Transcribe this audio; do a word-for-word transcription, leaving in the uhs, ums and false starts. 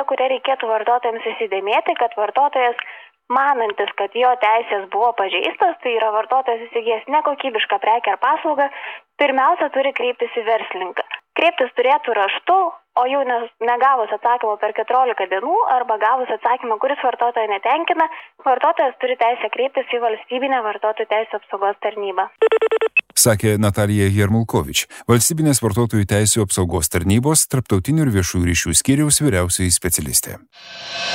kuria reikėtų vartotojams įsidėmėti, kad vartotojas manantis, kad jo teisės buvo pažeistos, tai yra vartotojas įsigijęs nekokybišką prekę ar paslaugą, pirmiausia turi kreiptis į verslininką. Kreiptis turėtų raštu, o jau negavus atsakymą per keturiolika dienų arba gavus atsakymą, kuris vartotoją netenkina, vartotojas turi teisę kreiptis į valstybinę vartotojų teisių apsaugos tarnybą. Sakė Natalija Jermulkovič, Valstybinės vartotojų teisių apsaugos tarnybos tarptautinių ir viešųjų ryšių skyriaus vyriausioji specialistė.